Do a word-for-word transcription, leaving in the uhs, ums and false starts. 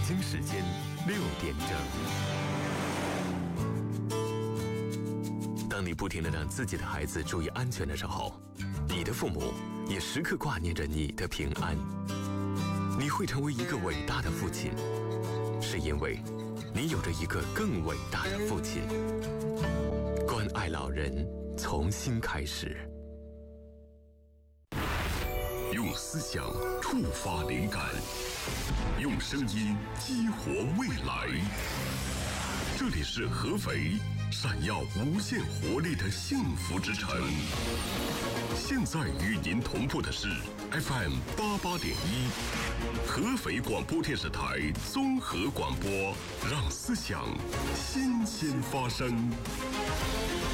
京时间六点整。当你不停地让自己的孩子注意安全的时候，你的父母也时刻挂念着你的平安。你会成为一个伟大的父亲，是因为你有着一个更伟大的父亲。关爱老人，从新开始。 用思想触发灵感，用声音激活未来。这里是合肥，闪耀无限活力的幸福之城。现在与您同步的是 F M 八八点一，合肥广播电视台综合广播，让思想新鲜发生。